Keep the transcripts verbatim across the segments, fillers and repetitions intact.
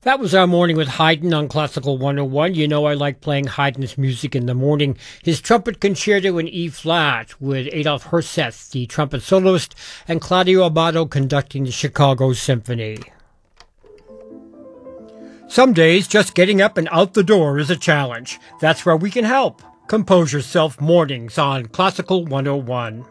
That was our morning with Haydn on Classical one oh one. You know I like playing Haydn's music in the morning. His trumpet concerto in E-flat with Adolf Herseth, the trumpet soloist, and Claudio Abbado conducting the Chicago Symphony. Some days, just getting up and out the door is a challenge. That's where we can help. Compose Yourself Mornings on Classical one oh one.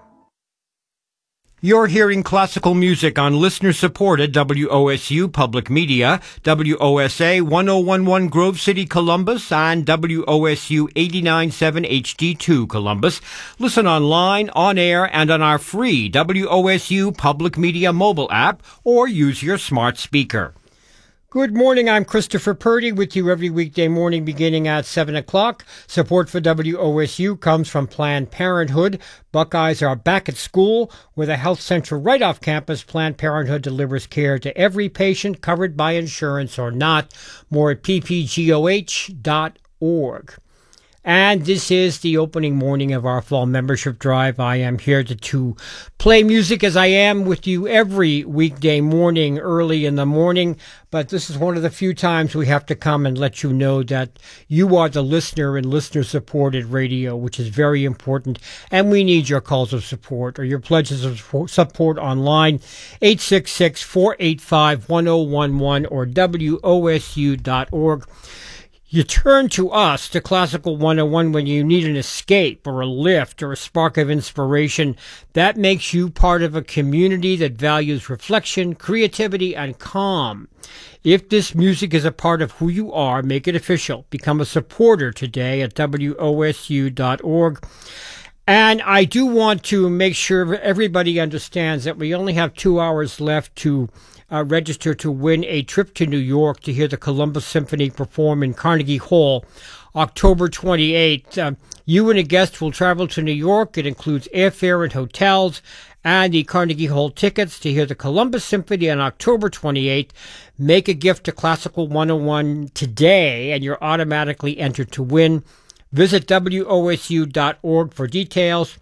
You're hearing classical music on listener-supported W O S U Public Media, W O S A one oh one one Grove City, Columbus, and W O S U eighty-nine point seven H D two Columbus. Listen online, on air, and on our free W O S U Public Media mobile app, or use your smart speaker. Good morning, I'm Christopher Purdy with you every weekday morning beginning at seven o'clock. Support for W O S U comes from Planned Parenthood. Buckeyes are back at school. With a health center right off campus, Planned Parenthood delivers care to every patient, covered by insurance or not. More at p p g o h dot org. And this is the opening morning of our fall membership drive. I am here to, to play music as I am with you every weekday morning, early in the morning. But this is one of the few times we have to come and let you know that you are the listener in listener-supported radio, which is very important. And we need your calls of support or your pledges of support online, eight six six, four eight five, one oh one one or W O S U dot org. You turn to us, to Classical one oh one, when you need an escape or a lift or a spark of inspiration. That makes you part of a community that values reflection, creativity, and calm. If this music is a part of who you are, make it official. Become a supporter today at W O S U dot org. And I do want to make sure everybody understands that we only have two hours left to Uh, register to win a trip to New York to hear the Columbus Symphony perform in Carnegie Hall October twenty-eighth. Uh, you and a guest will travel to New York. It includes airfare and hotels and the Carnegie Hall tickets to hear the Columbus Symphony on October twenty-eighth. Make a gift to Classical one oh one today and you're automatically entered to win. Visit W O S U dot org for details.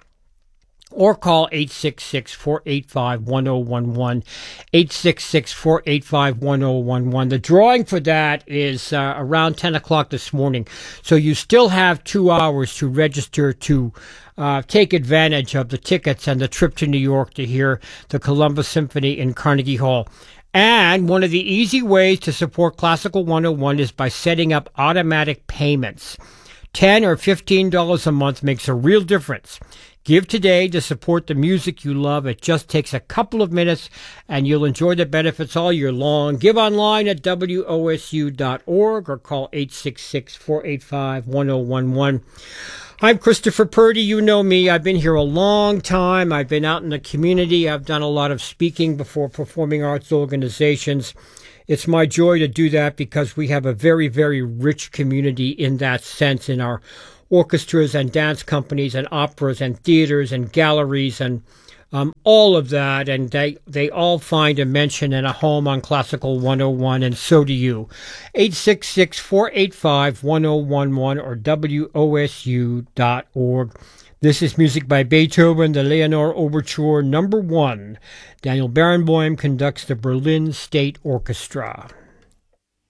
Or call eight six six, four eight five, one oh one one, eight six six, four eight five, one oh one one. The drawing for that is uh, around ten o'clock this morning. So you still have two hours to register to uh, take advantage of the tickets and the trip to New York to hear the Columbus Symphony in Carnegie Hall. And one of the easy ways to support Classical one oh one is by setting up automatic payments. ten dollars or fifteen dollars a month makes a real difference. Give today to support the music you love. It just takes a couple of minutes, and you'll enjoy the benefits all year long. Give online at W O S U dot org or call eight six six, four eight five, one oh one one. I'm Christopher Purdy. You know me. I've been here a long time. I've been out in the community. I've done a lot of speaking before performing arts organizations. It's my joy to do that because we have a very, very rich community in that sense in our orchestras and dance companies and operas and theaters and galleries and um, all of that. And they, they all find a mention and a home on Classical one oh one, and so do you. eight six six, four eight five, one oh one one or W O S U dot org. This is music by Beethoven, the Leonore Overture number one. Daniel Barenboim conducts the Berlin State Orchestra.